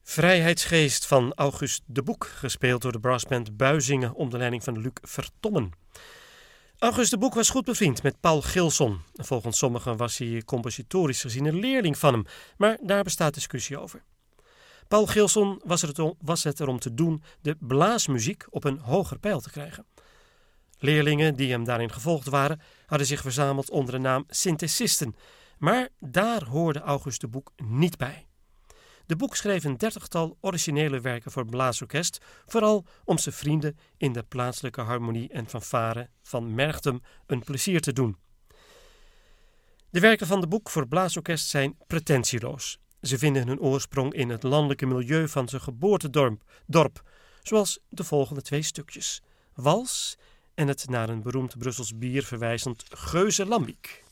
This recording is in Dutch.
Vrijheidsgeest van August de Boek, gespeeld door de brassband Buizingen onder leiding van Luc Vertommen. August de Boek was goed bevriend met Paul Gilson. Volgens sommigen was hij compositorisch gezien een leerling van hem, maar daar bestaat discussie over. Paul Gilson was het erom te doen de blaasmuziek op een hoger peil te krijgen. Leerlingen die hem daarin gevolgd waren, hadden zich verzameld onder de naam synthesisten, maar daar hoorde August de Boek niet bij. De Boek schreef een 30-tal originele werken voor blaasorkest, vooral om zijn vrienden in de plaatselijke harmonie en fanfare van Merchtem een plezier te doen. De werken van de Boek voor blaasorkest zijn pretentieloos. Ze vinden hun oorsprong in het landelijke milieu van zijn geboortedorp, zoals de volgende 2 stukjes: Wals en het naar een beroemd Brussels bier verwijzend Geuze Lambiek.